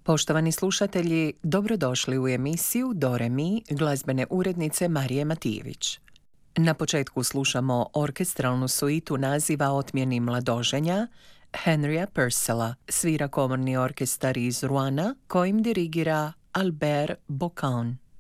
Poštovani slušatelji, dobrodošli u emisiju Do re mi glazbene urednice Marije Matijević. Na početku slušamo orkestralnu suitu naziva Otmjeni mladoženja Henrya Purcella, svira komorni orkestar iz Rouen kojim dirigira Albert Bocan.